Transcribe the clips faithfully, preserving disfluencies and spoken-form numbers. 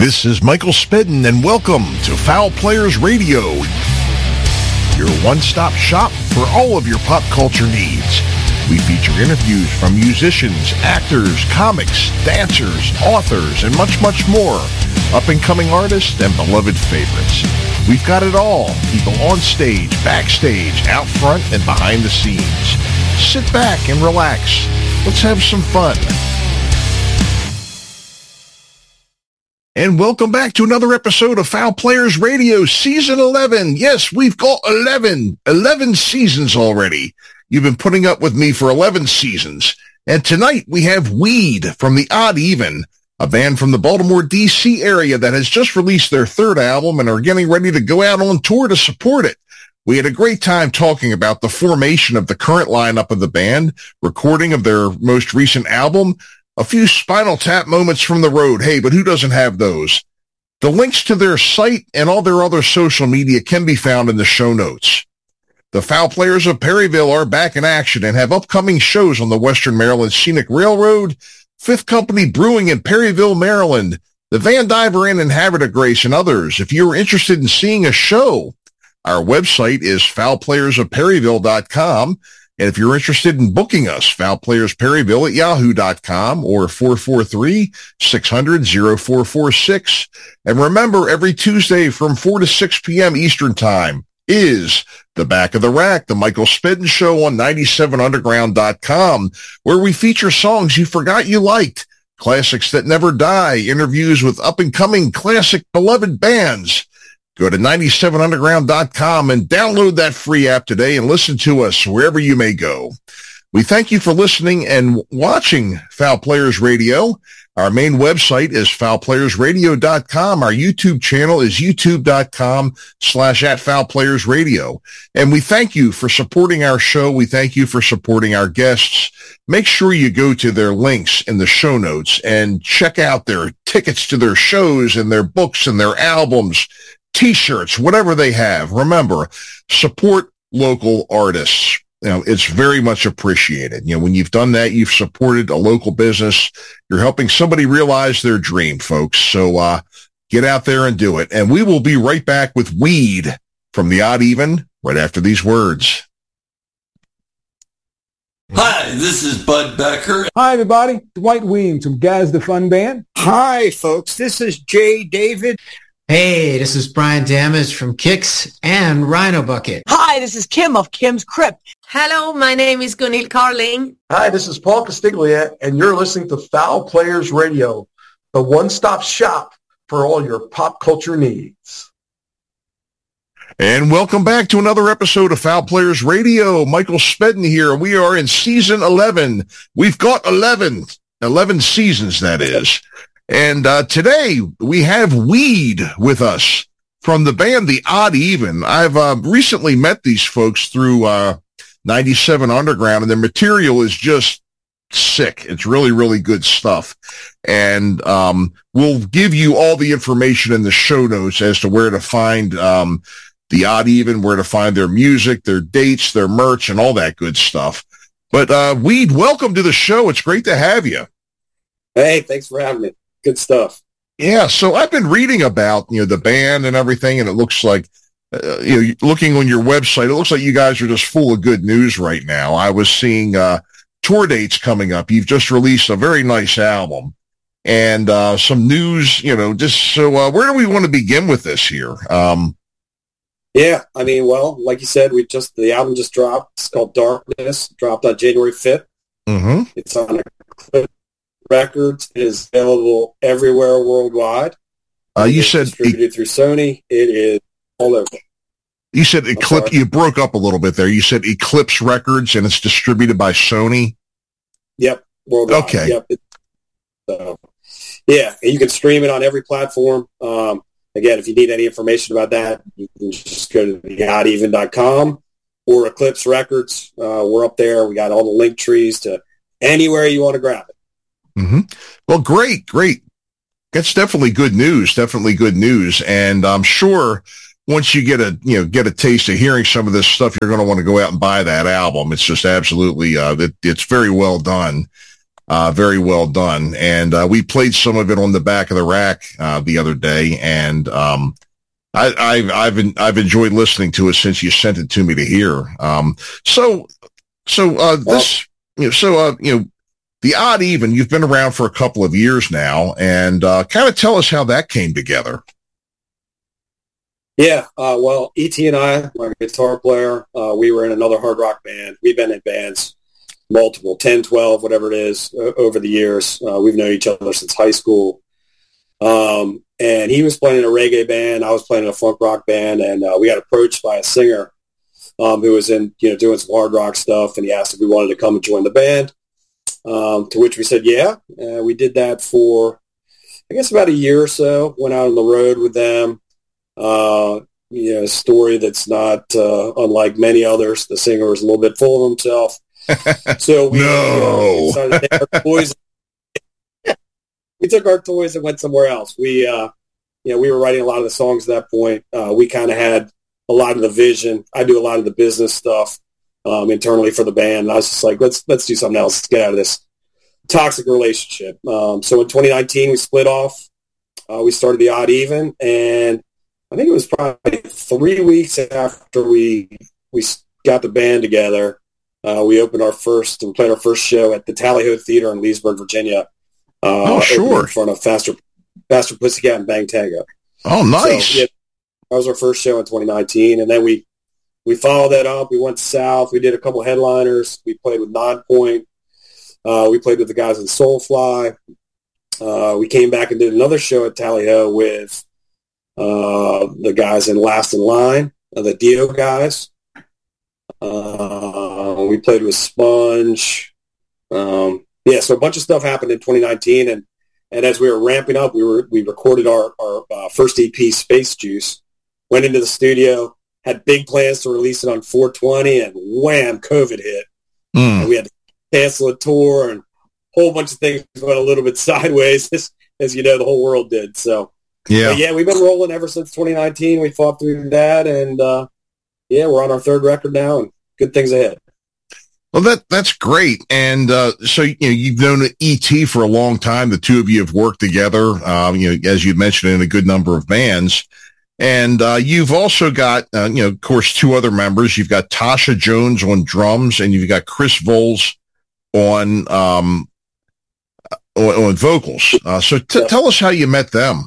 This is Michael Spedden, and welcome to Foul Players Radio, your one-stop shop for all of your pop culture needs. We feature interviews from musicians, actors, comics, dancers, authors, and much, much more, up-and-coming artists and beloved favorites. We've got it all, people on stage, backstage, out front, and behind the scenes. Sit back and relax. Let's have some fun. And welcome back to another episode of Foul Players Radio, Season eleven. Yes, we've got eleven, eleven seasons already. You've been putting up with me for eleven seasons. And tonight we have Weed from the Odd Even, a band from the Baltimore, D C area that has just released their third album and are getting ready to go out on tour to support it. We had a great time talking about the formation of the current lineup of the band, recording of their most recent album, a few Spinal Tap moments from the road. Hey, but who doesn't have those? The links to their site and all their other social media can be found in the show notes. The Foul Players of Perryville are back in action and have upcoming shows on the Western Maryland Scenic Railroad, Fifth Company Brewing in Perryville, Maryland, the Van Diver Inn in Havre de Grace, and others. If you're interested in seeing a show, our website is foul players of perryville dot com. And if you're interested in booking us, foulplayersperryville at yahoo dot com or four four three, six hundred, oh four four six. And remember, every Tuesday from four to six p.m. Eastern Time is The Back of the Rack, the Michael Spedden Show on ninety-seven underground dot com, where we feature songs you forgot you liked, classics that never die, interviews with up-and-coming classic beloved bands. Go to ninety-seven underground dot com and download that free app today and listen to us wherever you may go. We thank you for listening and watching Foul Players Radio. Our main website is foul players radio dot com. Our YouTube channel is youtube dot com slash at Foul Players Radio. And we thank you for supporting our show. We thank you for supporting our guests. Make sure you go to their links in the show notes and check out their tickets to their shows and their books and their albums, T-shirts, whatever they have. Remember, support local artists. You know, it's very much appreciated. You know, when you've done that, you've supported a local business. You're helping somebody realize their dream, folks. So uh, get out there and do it. And we will be right back with Weed from the Odd Even right after these words. Hi, this is Bud Becker. Hi, everybody. Dwight Weems from Gaz the Fun Band. Hi, folks. This is Jay David. Hey, this is Brian Damage from Kix and Rhino Bucket. Hi, this is Kim of Kim's Crypt. Hello, my name is Gunhild Carling. Hi, this is Paul Castiglia, and you're listening to Foul Players Radio, the one-stop shop for all your pop culture needs. And welcome back to another episode of Foul Players Radio. Michael Spedden here. We are in season eleven. We've got eleven, eleven seasons, that is. And uh, today we have Weed with us from the band The Odd Even. I've uh, recently met these folks through uh, ninety-seven Underground, and their material is just sick. It's really, really good stuff. And um, we'll give you all the information in the show notes as to where to find um, The Odd Even, where to find their music, their dates, their merch, and all that good stuff. But uh, Weed, welcome to the show. It's great to have you. Hey, thanks for having me. Good stuff. Yeah, so I've been reading about, you know, the band and everything, and it looks like, uh, you know, looking on your website, it looks like you guys are just full of good news right now. I was seeing uh, tour dates coming up. You've just released a very nice album, and uh, some news, you know, just so uh, where do we want to begin with this here? Um, yeah, I mean, well, like you said, we just, the album just dropped. It's called Darkness, dropped on January fifth. Mm-hmm. It's on a clip. Records. It is available everywhere worldwide. Uh, you said distributed e- through Sony. It is all over. You said Eclipse. You broke up a little bit there. You said Eclipse Records, and it's distributed by Sony. Yep, worldwide. Okay. Yep. So, yeah, and you can stream it on every platform. Um, again, if you need any information about that, you can just go to the odd even dot com or Eclipse Records. Uh, we're up there. We got all the link trees to anywhere you want to grab it. Mm-hmm. Well, great, great. That's definitely good news. Definitely good news. And I'm sure once you get a, you know, get a taste of hearing some of this stuff, you're going to want to go out and buy that album. It's just absolutely, uh, it, it's very well done. Uh, very well done. And uh, we played some of it on the back of the rack uh, the other day, and um, I, I've I've been, I've enjoyed listening to it since you sent it to me to hear. Um, so so uh, this you know so uh, you know the Odd Even, you've been around for a couple of years now, and uh, kind of tell us how that came together. Yeah, uh, well, E T and I, my guitar player, uh, we were in another hard rock band. We've been in bands. Multiple, ten, twelve, whatever it is, uh, over the years. Uh, we've known each other since high school. Um, and he was playing in a reggae band. I was playing in a funk rock band. And uh, we got approached by a singer um, who was in, you know, doing some hard rock stuff. And he asked if we wanted to come and join the band, um, to which we said, yeah. Uh, we did that for, I guess, about a year or so. Went out on the road with them. Uh, you know, a story that's not uh, unlike many others. The singer was a little bit full of himself. So we, no. uh, we, to take our toys. we took our toys and went somewhere else. We, uh, you know, we were writing a lot of the songs at that point. Uh, we kind of had a lot of the vision. I do a lot of the business stuff um, internally for the band. And I was just like, let's let's do something else. Let's get out of this toxic relationship. Um, so in twenty nineteen, we split off. Uh, we started the Odd Even, and I think it was probably three weeks after we we got the band together. Uh, we opened our first and played our first show at the Tally Ho Theater in Leesburg, Virginia. Uh, oh, sure. In front of Faster, Faster Pussycat and Bang Tango. Oh, nice. So, yeah, that was our first show in twenty nineteen. And then we, we followed that up. We went south. We did a couple headliners. We played with Nonpoint. Uh, we played with the guys in Soulfly. Uh, we came back and did another show at Tally Ho with uh, the guys in Last in Line, uh, the Dio guys. Uh, we played with Sponge. Um, yeah, so a bunch of stuff happened in twenty nineteen, and, and as we were ramping up, we were we recorded our our uh, first E P, Space Juice. Went into the studio, had big plans to release it on four twenty, and wham, COVID hit. Mm. And we had to cancel a tour, and a whole bunch of things went a little bit sideways, as, as you know, the whole world did. So yeah, yeah, we've been rolling ever since twenty nineteen. We fought through that, and uh, yeah, we're on our third record now, and good things ahead. Well, that that's great. And uh, so, you know, you've known E T for a long time. The two of you have worked together, um, you know, as you mentioned, in a good number of bands. And uh, you've also got, uh, you know, of course, two other members. You've got Tasha Jones on drums, and you've got Chris Voles on um, on, on vocals. Uh, so t- yeah. tell us how you met them.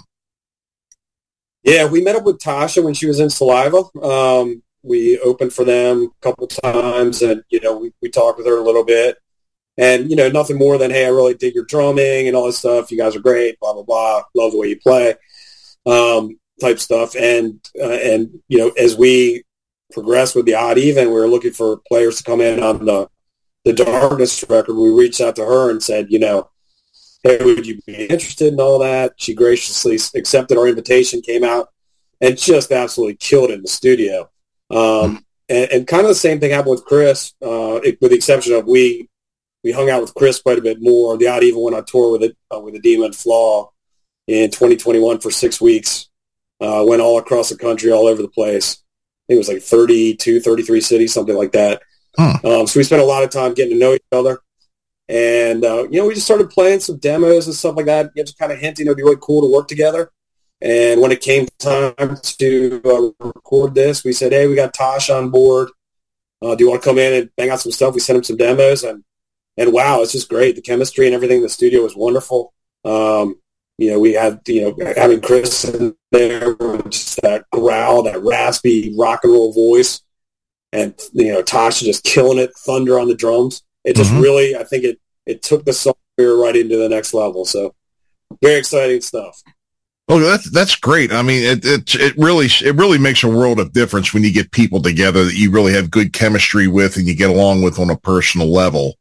Yeah, we met up with Tasha when she was in Saliva. Um, we opened for them a couple times, and, you know, we, we talked with her a little bit. And, you know, nothing more than, hey, I really dig your drumming and all this stuff. You guys are great, blah, blah, blah. Love the way you play, um, type stuff. And, uh, and you know, as we progressed with the Odd Even, we were looking for players to come in on the, the Darkness record. We reached out to her and said, you know, hey, would you be interested in all that? She graciously accepted our invitation, came out, and just absolutely killed it in the studio. Um, and, and kind of the same thing happened with Chris, uh, it, with the exception of we we hung out with Chris quite a bit more. The Odd Even went on tour with it uh, with the Demon Flaw in twenty twenty-one for six weeks. Uh, went all across the country, all over the place. I think it was like thirty-two, thirty-three cities, something like that. Huh. Um, so we spent a lot of time getting to know each other. And, uh, you know, we just started playing some demos and stuff like that, you know, just kind of hinting it would be really cool to work together. And when it came time to uh, record this, we said, hey, we got Tosh on board. Uh, do you want to come in and bang out some stuff? We sent him some demos, and, and wow, it's just great. The chemistry and everything in the studio was wonderful. Um, you know, we had, you know, having Chris in there with just that growl, that raspy rock and roll voice. And, you know, Tosh just killing it, thunder on the drums. It just mm-hmm. really, I think it, it took the song right into the next level. So very exciting stuff. Oh, that's that's great. I mean, it it it really it really makes a world of difference when you get people together that you really have good chemistry with and you get along with on a personal level.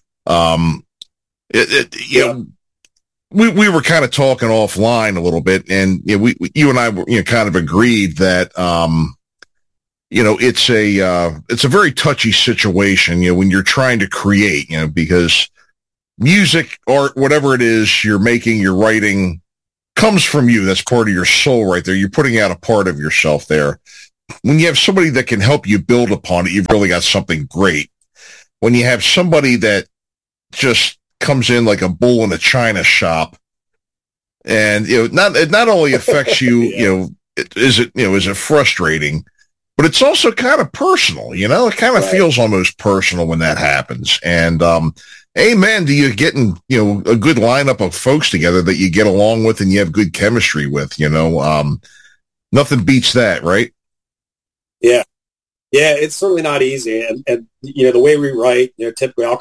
Um, it, it you yeah. know, we we were kind of talking offline a little bit, and you know, we, we you and I were you know kind of agreed that um, you know, it's a uh, it's a very touchy situation. You know, when you're trying to create, you know, because music, art, whatever it is you're making, you're writing, comes from you. That's part of your soul right there. You're putting out a part of yourself there. When you have somebody that can help you build upon it, you've really got something great. When you have somebody that just comes in like a bull in a china shop. And, you know, not, it not only affects you, yeah. you know, it, is it, you know, is it frustrating, but it's also kind of personal, you know, it kind of right. feels almost personal when that happens. And, um, amen to you getting, you know, a good lineup of folks together that you get along with and you have good chemistry with, you know, um, nothing beats that, right? Yeah. Yeah, it's certainly not easy. And, and, you know, the way we write, you know, typically I'll